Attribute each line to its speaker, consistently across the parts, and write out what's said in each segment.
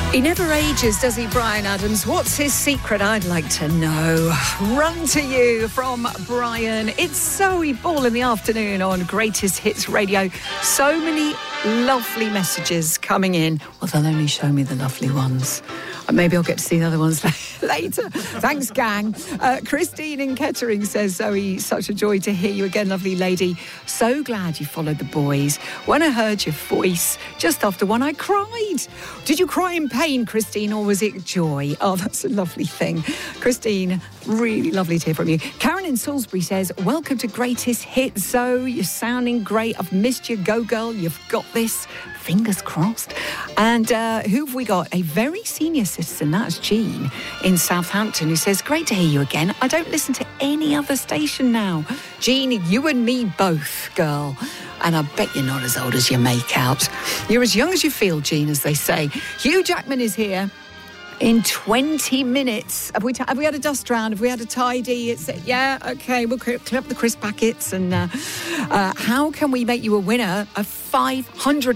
Speaker 1: He never ages, does he, Bryan Adams? What's his secret? I'd like to know. Run to you from Bryan. It's Zoe Ball in the afternoon on Greatest Hits Radio. So many lovely messages coming in. Well, they'll only show me the lovely ones. Maybe I'll get to see the other ones later. Thanks, gang. Christine in Kettering says, Zoe, such a joy to hear you again, lovely lady. So glad you followed the boys. When I heard your voice just after one, I cried. Did you cry in pain, Christine, or was it joy? Oh, that's a lovely thing. Christine, really lovely to hear from you. Karen in Salisbury says, welcome to Greatest Hits, Zoe. You're sounding great. I've missed you. Go, girl. You've got this. Fingers crossed. And who have we got? A very senior citizen, that's Jean in Southampton, who says, great to hear you again. I don't listen to any other station now. Jean, you and me both, girl. And I bet you're not as old as you make out. You're as young as you feel, Jean, as they say. Hugh Jackman is here. In 20 minutes. Have we had a dust round? Have we had a tidy? Yeah, okay, we'll clear up the crisp packets. And how can we make you a winner of £500,000,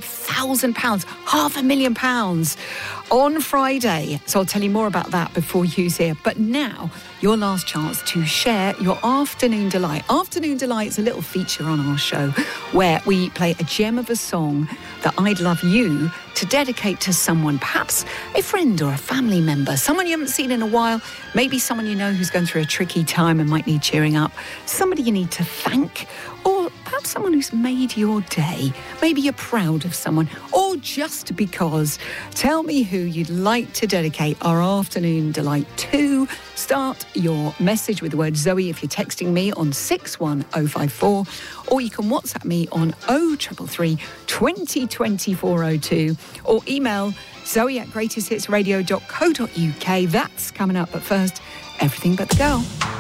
Speaker 1: £500,000 on Friday? So I'll tell you more about that before Hugh's here. But now, your last chance to share your Afternoon Delight. Afternoon Delight's a little feature on our show where we play a gem of a song that I'd love you to dedicate to someone, perhaps a friend or a family member, someone you haven't seen in a while, maybe someone you know who's going through a tricky time and might need cheering up, somebody you need to thank, or perhaps someone who's made your day. Maybe you're proud of someone, or just because. Tell me who you'd like to dedicate our Afternoon Delight to. Start your message with the word Zoe if you're texting me on 61054, or you can WhatsApp me on 0333 20 2402, or email zoe@greatesthitsradio.co.uk. That's coming up, but first, Everything But the Girl.